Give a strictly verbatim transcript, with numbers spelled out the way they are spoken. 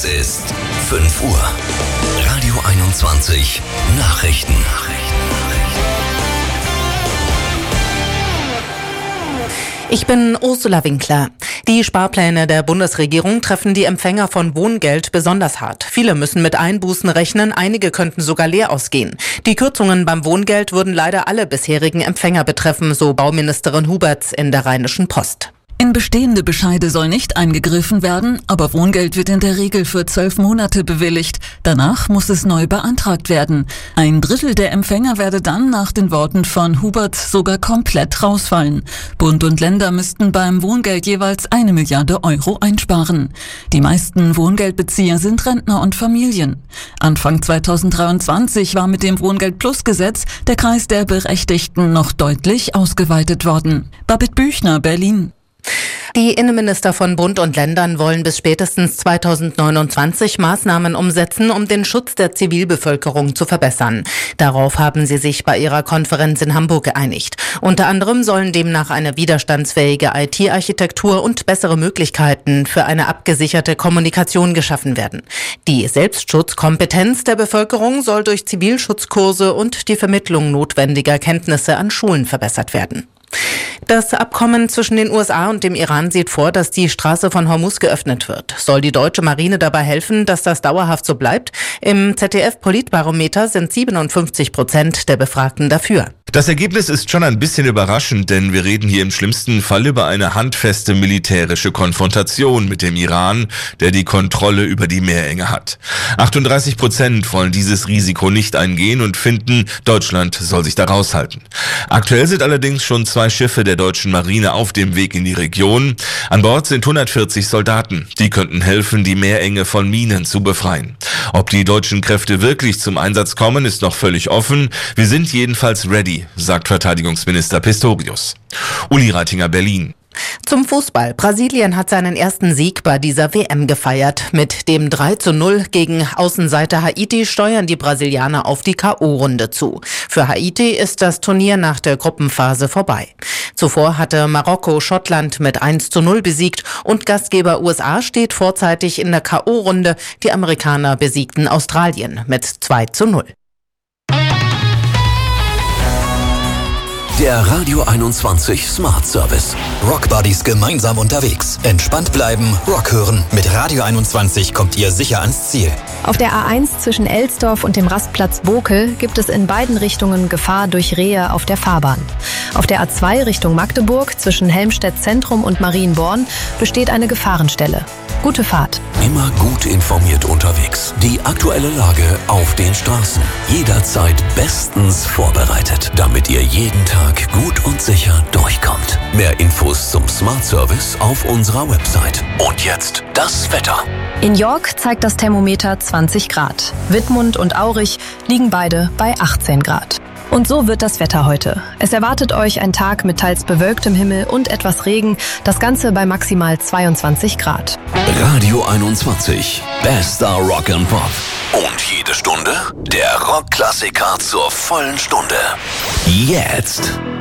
Es ist fünf Uhr. Radio einundzwanzig Nachrichten. Ich bin Ursula Winkler. Die Sparpläne der Bundesregierung treffen die Empfänger von Wohngeld besonders hart. Viele müssen mit Einbußen rechnen, einige könnten sogar leer ausgehen. Die Kürzungen beim Wohngeld würden leider alle bisherigen Empfänger betreffen, so Bauministerin Huberts in der Rheinischen Post. In bestehende Bescheide soll nicht eingegriffen werden, aber Wohngeld wird in der Regel für zwölf Monate bewilligt. Danach muss es neu beantragt werden. Ein Drittel der Empfänger werde dann nach den Worten von Hubert sogar komplett rausfallen. Bund und Länder müssten beim Wohngeld jeweils eine Milliarde Euro einsparen. Die meisten Wohngeldbezieher sind Rentner und Familien. Anfang zweitausenddreiundzwanzig war mit dem Wohngeld-Plus-Gesetz der Kreis der Berechtigten noch deutlich ausgeweitet worden. Babette Büchner, Berlin. Die Innenminister von Bund und Ländern wollen bis spätestens zweitausendneunundzwanzig Maßnahmen umsetzen, um den Schutz der Zivilbevölkerung zu verbessern. Darauf haben sie sich bei ihrer Konferenz in Hamburg geeinigt. Unter anderem sollen demnach eine widerstandsfähige I T-Architektur und bessere Möglichkeiten für eine abgesicherte Kommunikation geschaffen werden. Die Selbstschutzkompetenz der Bevölkerung soll durch Zivilschutzkurse und die Vermittlung notwendiger Kenntnisse an Schulen verbessert werden. Das Abkommen zwischen den U S A und dem Iran sieht vor, dass die Straße von Hormuz geöffnet wird. Soll die deutsche Marine dabei helfen, dass das dauerhaft so bleibt? Im Z D F-Politbarometer sind siebenundfünfzig Prozent der Befragten dafür. Das Ergebnis ist schon ein bisschen überraschend, denn wir reden hier im schlimmsten Fall über eine handfeste militärische Konfrontation mit dem Iran, der die Kontrolle über die Meerenge hat. achtunddreißig Prozent wollen dieses Risiko nicht eingehen und finden, Deutschland soll sich da raushalten. Aktuell sind allerdings schon zwei Schiffe der deutschen Marine auf dem Weg in die Region. An Bord sind hundertvierzig Soldaten. Die könnten helfen, die Meerenge von Minen zu befreien. Ob die deutschen Kräfte wirklich zum Einsatz kommen, ist noch völlig offen. Wir sind jedenfalls ready, sagt Verteidigungsminister Pistorius. Uli Reitinger, Berlin. Zum Fußball. Brasilien hat seinen ersten Sieg bei dieser W M gefeiert. Mit dem drei zu null gegen Außenseiter Haiti steuern die Brasilianer auf die K O-Runde zu. Für Haiti ist das Turnier nach der Gruppenphase vorbei. Zuvor hatte Marokko Schottland mit eins zu null besiegt und Gastgeber U S A steht vorzeitig in der K O-Runde. Die Amerikaner besiegten Australien mit zwei zu null. Der Radio einundzwanzig Smart Service. Rock Buddies gemeinsam unterwegs. Entspannt bleiben, Rock hören. Mit Radio einundzwanzig kommt ihr sicher ans Ziel. Auf der A eins zwischen Elsdorf und dem Rastplatz Bokel gibt es in beiden Richtungen Gefahr durch Rehe auf der Fahrbahn. Auf der A zwei Richtung Magdeburg zwischen Helmstedt Zentrum und Marienborn besteht eine Gefahrenstelle. Gute Fahrt. Immer gut informiert unterwegs. Die aktuelle Lage auf den Straßen. Jederzeit bestens vorbereitet, damit ihr jeden Tag gut und sicher durchkommt. Mehr Infos zum Smart Service auf unserer Website. Und jetzt das Wetter. In York zeigt das Thermometer zwanzig Grad. Wittmund und Aurich liegen beide bei achtzehn Grad. Und so wird das Wetter heute. Es erwartet euch ein Tag mit teils bewölktem Himmel und etwas Regen. Das Ganze bei maximal zweiundzwanzig Grad. Radio einundzwanzig. Bester Rock and Pop. Und jede Stunde der Rockklassiker zur vollen Stunde. Jetzt.